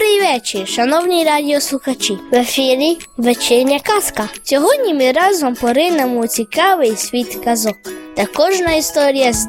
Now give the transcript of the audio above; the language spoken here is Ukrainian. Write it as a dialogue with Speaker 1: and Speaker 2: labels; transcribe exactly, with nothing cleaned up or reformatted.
Speaker 1: Добрий вечір, шановні радіослухачі! В ефірі «Вечірня казка». Сьогодні ми разом поринемо у цікавий світ казок, де кожна історія